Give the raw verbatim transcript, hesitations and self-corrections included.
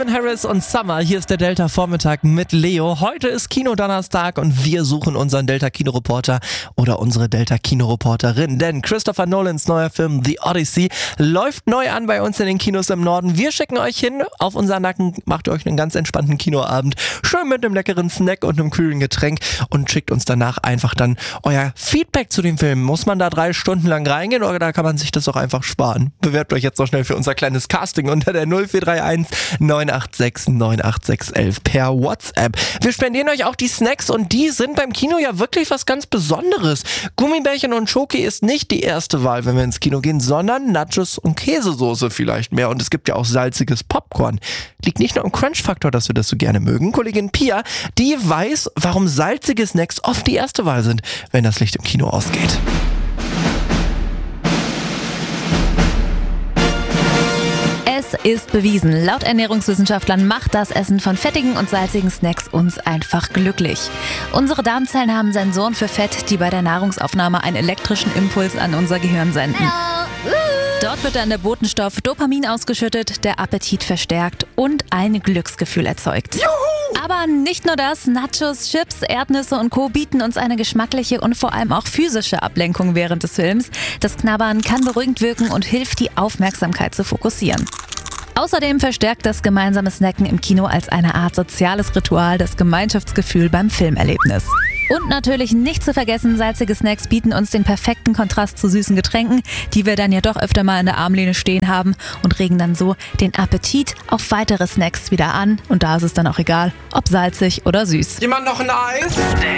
Calvin Harris und Summer. Hier ist der Delta Vormittag mit Leo. Heute ist Kinodonnerstag und wir suchen unseren Delta Kinoreporter oder unsere Delta Kinoreporterin. Denn Christopher Nolans neuer Film The Odyssey läuft neu an bei uns in den Kinos im Norden. Wir schicken euch hin auf unseren Nacken, macht euch einen ganz entspannten Kinoabend. Schön mit einem leckeren Snack und einem kühlen Getränk und schickt uns danach einfach dann euer Feedback zu dem Film. Muss man da drei Stunden lang reingehen oder kann man sich das auch einfach sparen? Bewerbt euch jetzt noch schnell für unser kleines Casting unter der null vier drei eins neun acht sechs neun acht sechs eins per WhatsApp. Wir spendieren euch auch die Snacks und die sind beim Kino ja wirklich was ganz Besonderes. Gummibärchen und Schoki ist nicht die erste Wahl, wenn wir ins Kino gehen, sondern Nachos und Käsesoße vielleicht mehr. Und es gibt ja auch salziges Popcorn. Liegt nicht nur am Crunch-Faktor, dass wir das so gerne mögen. Kollegin Pia, die weiß, warum salzige Snacks oft die erste Wahl sind, wenn das Licht im Kino ausgeht. Es ist bewiesen, laut Ernährungswissenschaftlern macht das Essen von fettigen und salzigen Snacks uns einfach glücklich. Unsere Darmzellen haben Sensoren für Fett, die bei der Nahrungsaufnahme einen elektrischen Impuls an unser Gehirn senden. Dort wird dann der Botenstoff Dopamin ausgeschüttet, der Appetit verstärkt und ein Glücksgefühl erzeugt. Juhu! Aber nicht nur das, Nachos, Chips, Erdnüsse und Co. bieten uns eine geschmackliche und vor allem auch physische Ablenkung während des Films. Das Knabbern kann beruhigend wirken und hilft, die Aufmerksamkeit zu fokussieren. Außerdem verstärkt das gemeinsame Snacken im Kino als eine Art soziales Ritual das Gemeinschaftsgefühl beim Filmerlebnis. Und natürlich nicht zu vergessen, salzige Snacks bieten uns den perfekten Kontrast zu süßen Getränken, die wir dann ja doch öfter mal in der Armlehne stehen haben und regen dann so den Appetit auf weitere Snacks wieder an. Und da ist es dann auch egal, ob salzig oder süß. Jemand noch ein Eis?